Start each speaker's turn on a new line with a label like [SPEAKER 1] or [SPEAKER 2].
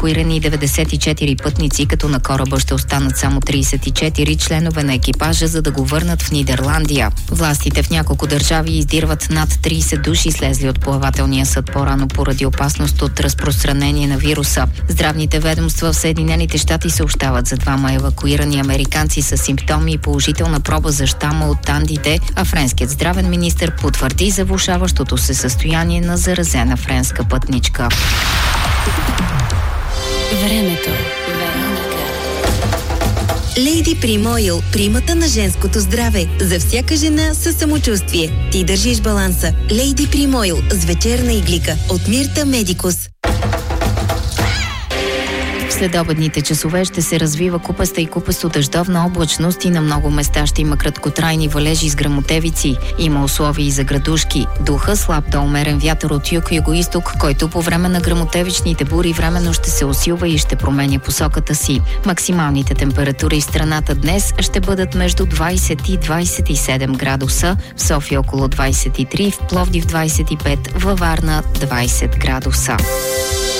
[SPEAKER 1] евакуирани 94 пътници, като на кораба ще останат само 34 членове на екипажа, за да го върнат в Нидерландия. Властите в няколко държави издирват над 30 души, слезли от плавателния съд по-рано поради опасност от разпространение на вируса. Здравните ведомства в Съединените щати съобщават за двама евакуирани американци с симптоми и положителна проба за щама от Андите, а френският здравен министър потвърди за влошаващото се състояние на заразена френска пътничка.
[SPEAKER 2] Времето. Лейди Прим Ойл, примата на женското здраве. За всяка жена със самочувствие. Ти държиш баланса. Лейди Прим Ойл с вечерна иглика от Мирта Медикус.
[SPEAKER 1] След обедните часове ще се развива купаста и купесто-дъждовна облачност и на много места ще има краткотрайни валежи с гръмотевици. Има условия и за градушки. Духа слаб до умерен вятър от юг-югоизток, който по време на гръмотевичните бури временно ще се усилва и ще променя посоката си. Максималните температури в страната днес ще бъдат между 20 и 27 градуса, в София около 23, в Пловдив 25, във Варна 20 градуса.